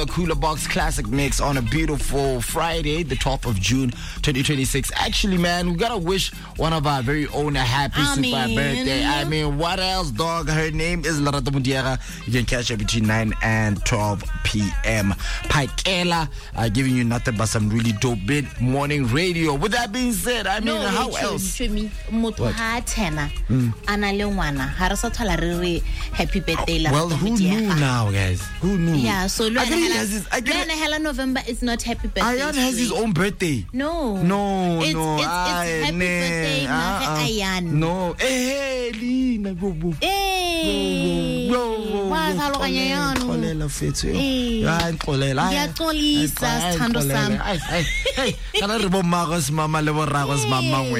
A Cooler Box Classic Mix on a beautiful Friday, the 12th of June, 2026. Actually, man, we gotta wish one of our very own a happy super birthday. I mean, what else, dog? Her name is Lerato Mudiega. You can catch her between 9 and 12 p.m. Paikela, giving you nothing but some really dope mid-morning radio. With that being said, I mean, how else? Happy birthday, well, who knew now, guys? Who knew? Yeah, so Hela November is not happy birthday. Ayan has his own birthday. No. It's happy birthday, Ayan. No. Hey, Lina, go. Hey. Xolela fethu. Hayi xolela. Ngiyaxolisa sithando sami. Hey, kana re bo mama le bo ragos mama